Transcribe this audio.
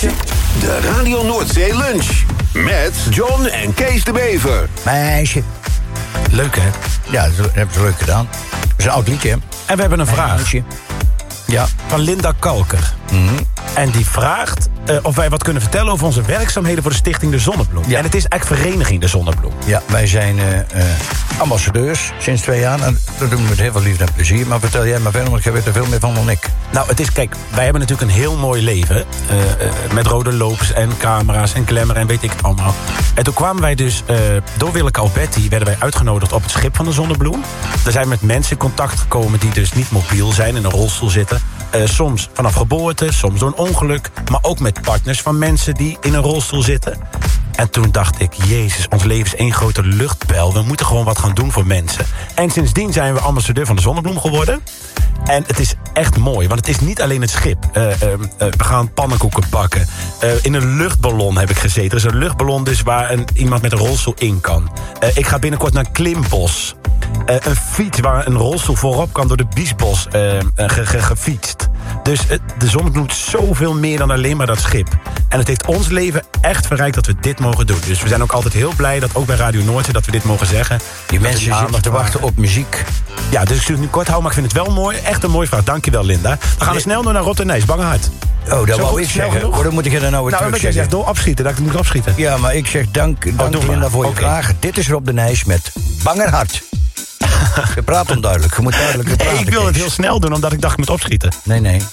meisje. De Radio Noordzee lunch. Met John en Kees de Bever. Meisje. Leuk, hè? Ja, dat hebben ze leuk gedaan. Dat is een oud liedje, hè? En we hebben een vraag. Meisje. Ja. Van Linda Kalker. En die vraagt of wij wat kunnen vertellen over onze werkzaamheden voor de stichting De Zonnebloem. Ja. En het is eigenlijk Vereniging De Zonnebloem. Ja, wij zijn ambassadeurs sinds 2 jaar. En dat doen we met heel veel liefde en plezier. Maar vertel jij maar verder, want jij weet er veel meer van dan ik. Nou, het is, kijk, wij hebben natuurlijk een heel mooi leven. Met rode loops en camera's en glamour en weet ik het allemaal. En toen kwamen wij dus, door Willeke Alberti, werden wij uitgenodigd op het schip van De Zonnebloem. Daar zijn we met mensen in contact gekomen die dus niet mobiel zijn, in een rolstoel zitten. Soms vanaf geboorte, soms door een ongeluk. Maar ook met partners van mensen die in een rolstoel zitten. En toen dacht ik, jezus, ons leven is één grote luchtbel. We moeten gewoon wat gaan doen voor mensen. En sindsdien zijn we ambassadeur van De Zonnebloem geworden. En het is echt mooi, want het is niet alleen het schip. We gaan pannenkoeken bakken. In een luchtballon heb ik gezeten. Er is een luchtballon dus waar iemand met een rolstoel in kan. Ik ga binnenkort naar Klimbos. Een fiets waar een rolstoel voorop kan door de Biesbos gefietst. Dus De Zonnebloem doet zoveel meer dan alleen maar dat schip. En het heeft ons leven echt verrijkt dat we dit mogen doen. Dus we zijn ook altijd heel blij dat ook bij Radio Noordzee dat we dit mogen zeggen. Die mensen zitten te wachten op muziek. Ja, dus ik zal het nu kort houden, maar ik vind het wel mooi. Echt een mooie vraag. Dankjewel, Linda. Dan gaan we snel door naar Rotterdam. Bangerhard. Oh, dat Zo wou goed, ik snel zeggen. genoeg? Oh, dan moet ik er nou weer Nou, terug omdat jij zeggen. zegt door opschieten, dat ik moet opschieten. Ja, maar ik zeg dank doe Linda maar. voor je Oké. vraag. Dit is Rob de Nijs met Bangerhard. Je praat onduidelijk. Je moet duidelijker praten. Ik wil het Kees. heel snel doen, omdat ik dacht ik moet opschieten. Nee.